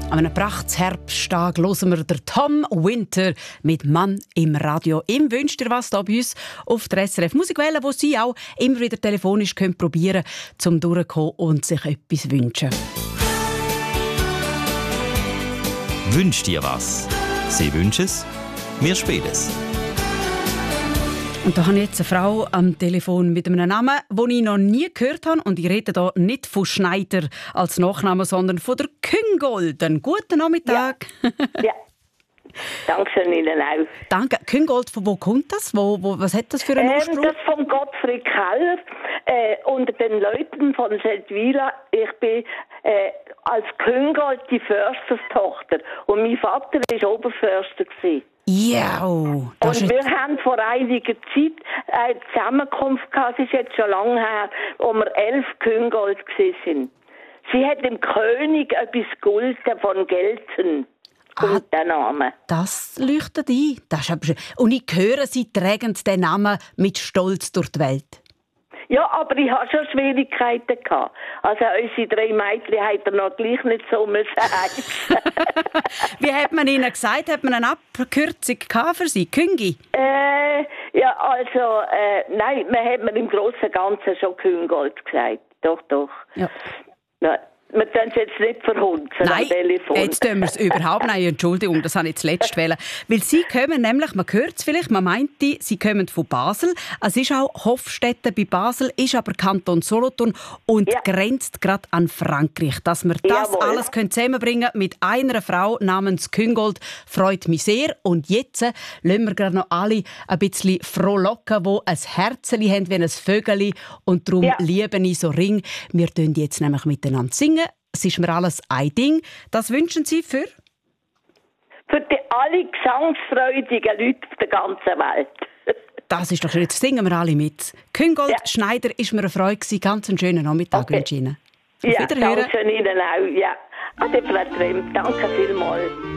An einem Prachtsherbsttag hören wir den Tom Winter mit «Mann im Radio». Ihm wünscht ihr was hier bei uns auf der SRF Musikwelle, wo Sie auch immer wieder telefonisch probieren können, zum durchzukommen und sich etwas wünschen. Wünscht dir was? Sie wünschen es, wir spielen es. Und da habe ich jetzt eine Frau am Telefon mit einem Namen, den ich noch nie gehört habe. Und ich rede hier nicht von Schneider als Nachname, sondern von der Küngold. Einen guten Nachmittag. Ja. Danke Ihnen auch. Danke. Küngold, von wo kommt das? Was hat das für einen Ursprung? Das von Gottfried Keller. Unter den Leuten von Seldwyla. Ich bin als Küngold die Försterstochter. Und mein Vater war Oberförster. Ja, und wir haben vor einiger Zeit eine Zusammenkunft gehabt, das ist jetzt schon lange her, wo wir 11 Küngold waren. Sie hat dem König etwas gegolten von Gelten. Kommt der Name. Das leuchtet ein. Das ist aber schön. Und ich höre, Sie tragen den Namen mit Stolz durch die Welt. Ja, aber ich hatte schon Schwierigkeiten gehabt. Also unsere 3 Mädchen haben noch gleich nicht so müssen heißen. Wie hat man Ihnen gesagt? Hat man eine Abkürzung für Sie? Küngi? Ja, also, nein, man hat mir im Großen und Ganzen schon Küngold gesagt. Doch. Ja. Nein. Wir können es jetzt nicht verhunzen am Telefon. Nein, jetzt tun wir es überhaupt nicht. Entschuldigung, das habe ich zuletzt wollen. Weil Sie kommen nämlich, man hört es vielleicht, man meint, Sie kommen von Basel. Es ist auch Hofstetten bei Basel, ist aber Kanton Solothurn und grenzt gerade an Frankreich. Dass wir das alles zusammenbringen können mit einer Frau namens Küngold, freut mich sehr. Und jetzt lassen wir gerade noch alle ein bisschen frohlocken, die ein Herzchen haben wie ein Vögeli. Und darum liebe ich so Ring. Wir tun jetzt nämlich miteinander singen. Es ist mir alles ein Ding. Das wünschen Sie für? Für alle gesangsfreudigen Leute auf der ganzen Welt. Das ist doch schön. Jetzt singen wir alle mit. Küngold Schneider ist mir eine Freude gewesen. Ganz einen schönen Nachmittag wünsche ich Ihnen. Auf Wiederhören. Danke Ihnen auch. Ja. Ade, Frau Tremp. Danke vielmals.